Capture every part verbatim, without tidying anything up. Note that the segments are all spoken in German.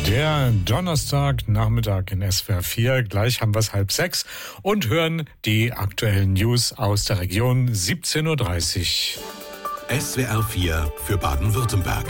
Der Donnerstagnachmittag in S W R vier. Gleich haben wir es halb sechs und hören die aktuellen News aus der Region siebzehn Uhr dreißig. S W R vier für Baden-Württemberg.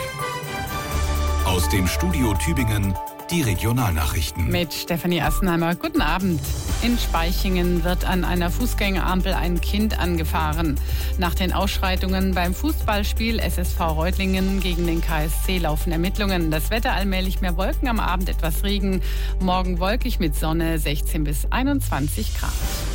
Aus dem Studio Tübingen die Regionalnachrichten. Mit Stefanie Assenheimer. Guten Abend. In Spaichingen wird an einer Fußgängerampel ein Kind angefahren. Nach den Ausschreitungen beim Fußballspiel S S V Reutlingen gegen den K S C laufen Ermittlungen. Das Wetter allmählich mehr Wolken, am Abend etwas Regen. Morgen wolkig mit Sonne, sechzehn bis einundzwanzig Grad.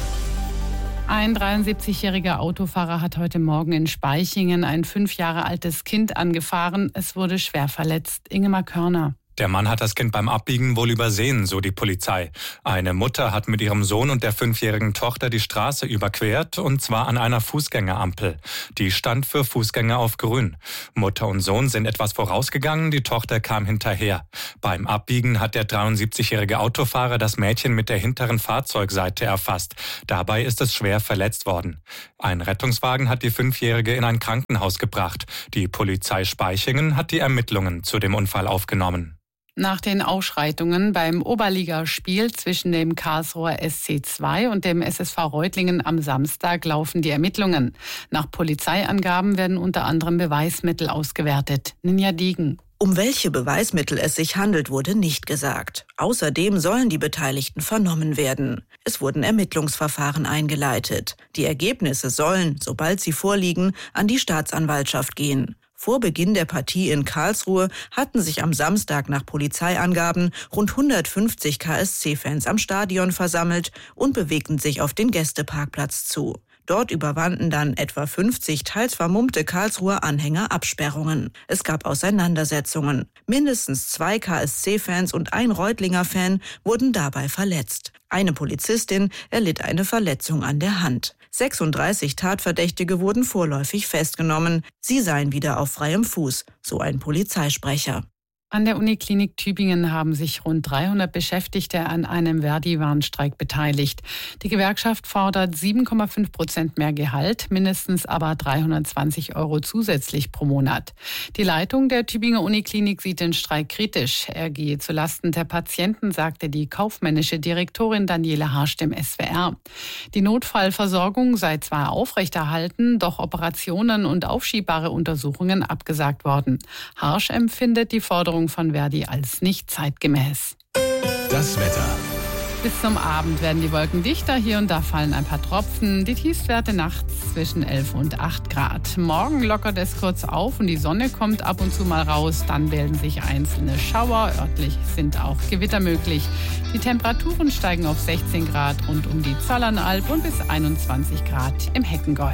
Ein dreiundsiebzigjähriger Autofahrer hat heute Morgen in Spaichingen ein fünf Jahre altes Kind angefahren. Es wurde schwer verletzt. Ingemar Körner. Der Mann hat das Kind beim Abbiegen wohl übersehen, so die Polizei. Eine Mutter hat mit ihrem Sohn und der fünfjährigen Tochter die Straße überquert, und zwar an einer Fußgängerampel. Die stand für Fußgänger auf Grün. Mutter und Sohn sind etwas vorausgegangen, die Tochter kam hinterher. Beim Abbiegen hat der dreiundsiebzigjährige Autofahrer das Mädchen mit der hinteren Fahrzeugseite erfasst. Dabei ist es schwer verletzt worden. Ein Rettungswagen hat die Fünfjährige in ein Krankenhaus gebracht. Die Polizei Spaichingen hat die Ermittlungen zu dem Unfall aufgenommen. Nach den Ausschreitungen beim Oberligaspiel zwischen dem Karlsruher S C zwei und dem S S V Reutlingen am Samstag laufen die Ermittlungen. Nach Polizeiangaben werden unter anderem Beweismittel ausgewertet. Ninja Diegen. Um welche Beweismittel es sich handelt, wurde nicht gesagt. Außerdem sollen die Beteiligten vernommen werden. Es wurden Ermittlungsverfahren eingeleitet. Die Ergebnisse sollen, sobald sie vorliegen, an die Staatsanwaltschaft gehen. Vor Beginn der Partie in Karlsruhe hatten sich am Samstag nach Polizeiangaben rund hundertfünfzig K S C-Fans am Stadion versammelt und bewegten sich auf den Gästeparkplatz zu. Dort überwanden dann etwa fünfzig teils vermummte Karlsruher Anhänger Absperrungen. Es gab Auseinandersetzungen. Mindestens zwei K S C-Fans und ein Reutlinger-Fan wurden dabei verletzt. Eine Polizistin erlitt eine Verletzung an der Hand. sechsunddreißig Tatverdächtige wurden vorläufig festgenommen. Sie seien wieder auf freiem Fuß, so ein Polizeisprecher. An der Uniklinik Tübingen haben sich rund dreihundert Beschäftigte an einem Verdi-Warnstreik beteiligt. Die Gewerkschaft fordert sieben Komma fünf Prozent mehr Gehalt, mindestens aber dreihundertzwanzig Euro zusätzlich pro Monat. Die Leitung der Tübinger Uniklinik sieht den Streik kritisch. Er gehe zulasten der Patienten, sagte die kaufmännische Direktorin Daniela Harsch dem S W R. Die Notfallversorgung sei zwar aufrechterhalten, doch Operationen und aufschiebbare Untersuchungen abgesagt worden. Harsch empfindet die Forderung von Verdi als nicht zeitgemäß. Das Wetter. Bis zum Abend werden die Wolken dichter, hier und da fallen ein paar Tropfen. Die Tiefstwerte nachts zwischen elf und acht Grad. Morgen lockert es kurz auf und die Sonne kommt ab und zu mal raus. Dann bilden sich einzelne Schauer. Örtlich sind auch Gewitter möglich. Die Temperaturen steigen auf sechzehn Grad rund um die Zollernalb und bis einundzwanzig Grad im Heckengäu.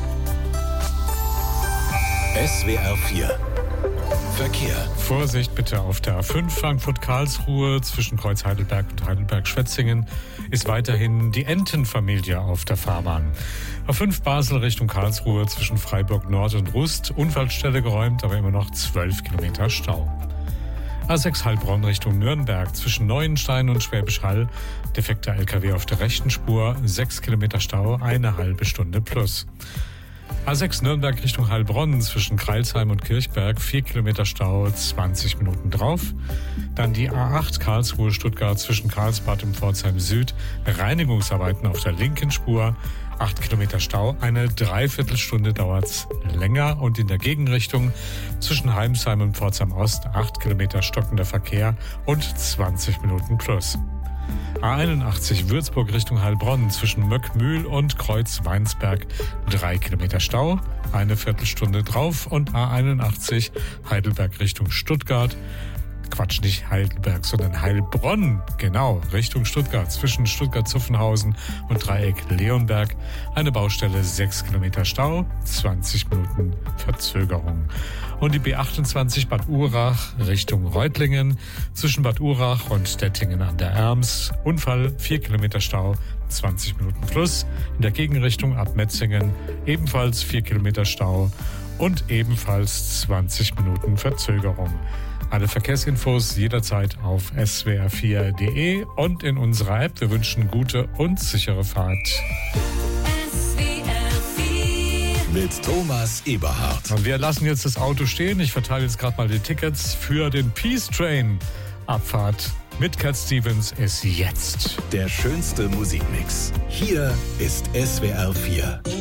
S W R vier Verkehr. Vorsicht bitte auf der A fünf Frankfurt-Karlsruhe zwischen Kreuz Heidelberg und Heidelberg-Schwetzingen ist weiterhin die Entenfamilie auf der Fahrbahn. A fünf Basel Richtung Karlsruhe zwischen Freiburg Nord und Rust, Unfallstelle geräumt, aber immer noch zwölf Kilometer Stau. A sechs Heilbronn Richtung Nürnberg zwischen Neuenstein und Schwäbisch Hall, defekter L K W auf der rechten Spur, sechs Kilometer Stau, eine halbe Stunde plus. A sechs Nürnberg Richtung Heilbronn zwischen Kreilsheim und Kirchberg, vier Kilometer Stau, zwanzig Minuten drauf. Dann die A acht Karlsruhe Stuttgart zwischen Karlsbad und Pforzheim Süd, Reinigungsarbeiten auf der linken Spur, acht Kilometer Stau, eine Dreiviertelstunde dauert's länger. Und in der Gegenrichtung zwischen Heimsheim und Pforzheim Ost, acht Kilometer stockender Verkehr und zwanzig Minuten plus. A einundachtzig Würzburg Richtung Heilbronn zwischen Möckmühl und Kreuz-Weinsberg, drei Kilometer Stau, eine Viertelstunde drauf. Und A einundachtzig Heidelberg Richtung Stuttgart, Quatsch, nicht Heidelberg, sondern Heilbronn, genau, Richtung Stuttgart, zwischen Stuttgart-Zuffenhausen und Dreieck Leonberg, eine Baustelle, sechs Kilometer Stau, zwanzig Minuten Verzögerung. Und die B achtundzwanzig Bad Urach Richtung Reutlingen, zwischen Bad Urach und Dettingen an der Erms, Unfall, vier Kilometer Stau, zwanzig Minuten plus. In der Gegenrichtung ab Metzingen ebenfalls vier Kilometer Stau und ebenfalls zwanzig Minuten Verzögerung. Alle Verkehrsinfos jederzeit auf S W R vier punkt de und in unserer App. Wir wünschen gute und sichere Fahrt. S W R vier Mit Thomas Eberhardt. Und wir lassen jetzt das Auto stehen. Ich verteile jetzt gerade mal die Tickets für den Peace Train Abfahrt mit Cat Stevens ist jetzt. Der schönste Musikmix. Hier ist S W R vier.